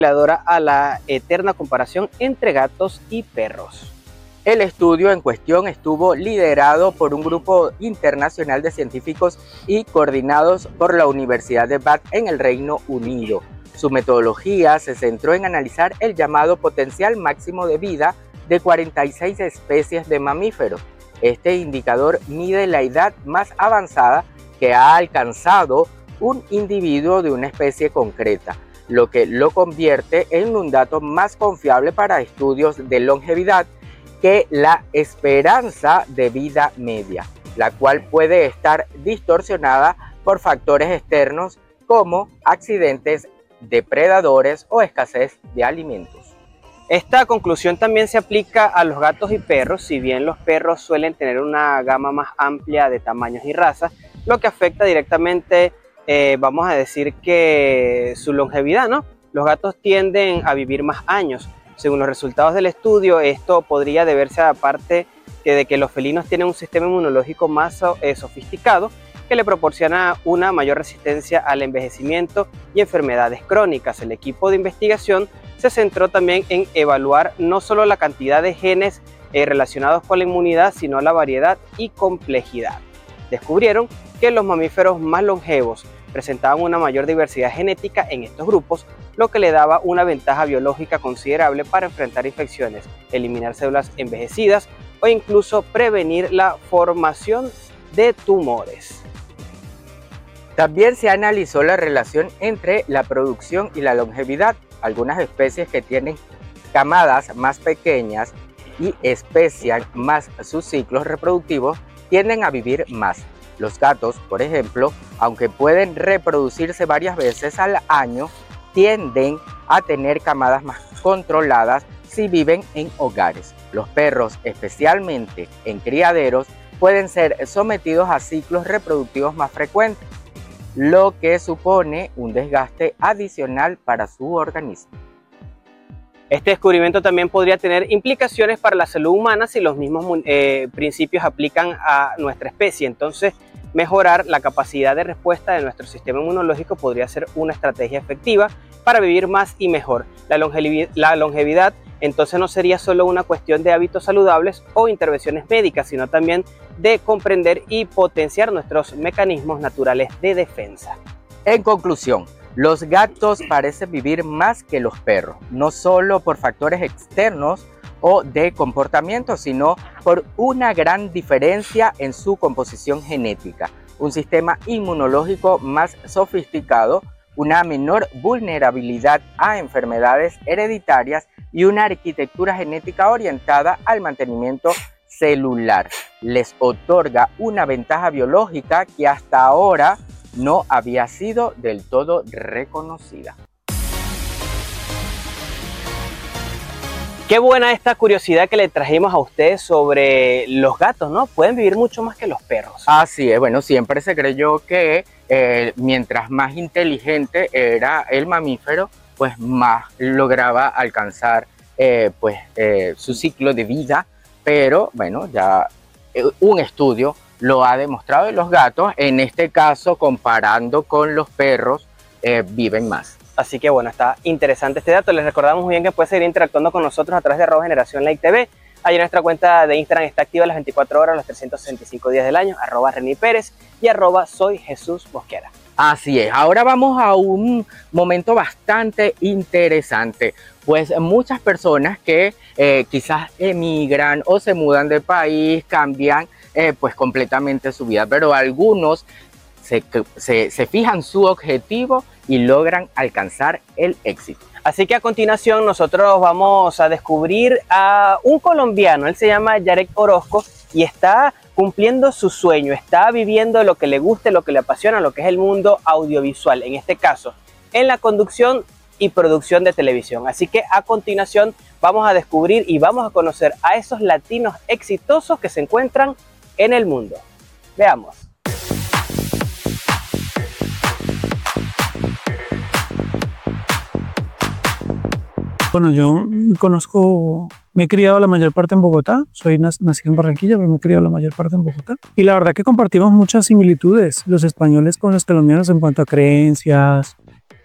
a la eterna comparación entre gatos y perros. El estudio en cuestión estuvo liderado por un grupo internacional de científicos y coordinados por la Universidad de Bath en el Reino Unido. Su metodología se centró en analizar el llamado potencial máximo de vida de 46 especies de mamíferos. Este indicador mide la edad más avanzada que ha alcanzado un individuo de una especie concreta, lo que lo convierte en un dato más confiable para estudios de longevidad que la esperanza de vida media, la cual puede estar distorsionada por factores externos como accidentes, depredadores o escasez de alimentos. Esta conclusión también se aplica a los gatos y perros, si bien los perros suelen tener una gama más amplia de tamaños y razas, lo que afecta directamente, vamos a decir que su longevidad, ¿no? Los gatos tienden a vivir más años. Según los resultados del estudio, esto podría deberse aparte de que los felinos tienen un sistema inmunológico más sofisticado que le proporciona una mayor resistencia al envejecimiento y enfermedades crónicas. El equipo de investigación se centró también en evaluar no solo la cantidad de genes relacionados con la inmunidad, sino la variedad y complejidad. Descubrieron que los mamíferos más longevos presentaban una mayor diversidad genética en estos grupos, lo que le daba una ventaja biológica considerable para enfrentar infecciones, eliminar células envejecidas o incluso prevenir la formación de tumores. También se analizó la relación entre la producción y la longevidad. Algunas especies que tienen camadas más pequeñas y especian más sus ciclos reproductivos tienden a vivir más. Los gatos, por ejemplo, aunque pueden reproducirse varias veces al año, tienden a tener camadas más controladas si viven en hogares. Los perros, especialmente en criaderos, pueden ser sometidos a ciclos reproductivos más frecuentes, lo que supone un desgaste adicional para su organismo. Este descubrimiento también podría tener implicaciones para la salud humana si los mismos principios aplican a nuestra especie. Entonces, mejorar la capacidad de respuesta de nuestro sistema inmunológico podría ser una estrategia efectiva para vivir más y mejor. La longevidad entonces no sería solo una cuestión de hábitos saludables o intervenciones médicas, sino también de comprender y potenciar nuestros mecanismos naturales de defensa. En conclusión, los gatos parecen vivir más que los perros, no solo por factores externos o de comportamiento, sino por una gran diferencia en su composición genética, un sistema inmunológico más sofisticado, una menor vulnerabilidad a enfermedades hereditarias y una arquitectura genética orientada al mantenimiento celular. Les otorga una ventaja biológica que hasta ahora no había sido del todo reconocida. Qué buena esta curiosidad que le trajimos a ustedes sobre los gatos, ¿no? Pueden vivir mucho más que los perros. Así es, bueno, siempre se creyó que mientras más inteligente era el mamífero, pues más lograba alcanzar su ciclo de vida, pero bueno, ya un estudio lo ha demostrado y los gatos, en este caso comparando con los perros, viven más. Así que bueno, está interesante este dato. Les recordamos muy bien que puede seguir interactuando con nosotros a través de @GeneraciónLikeTV. Ahí en nuestra cuenta de Instagram está activa las 24 horas, los 365 días del año, @ReniPérez y @SoyJesusMosquera. Así es, ahora vamos a un momento bastante interesante, pues muchas personas que quizás emigran o se mudan de país, cambian pues completamente su vida, pero algunos se fijan su objetivo y logran alcanzar el éxito. Así que a continuación nosotros vamos a descubrir a un colombiano. Él se llama Yarek Orozco y está cumpliendo su sueño, está viviendo lo que le gusta, lo que le apasiona, lo que es el mundo audiovisual, en este caso en la conducción y producción de televisión. Así que a continuación vamos a descubrir y vamos a conocer a esos latinos exitosos que se encuentran en el mundo. Veamos. Bueno, yo me he criado la mayor parte en Bogotá, soy nacido en Barranquilla, pero me he criado la mayor parte en Bogotá. Y la verdad que compartimos muchas similitudes, los españoles con los colombianos en cuanto a creencias,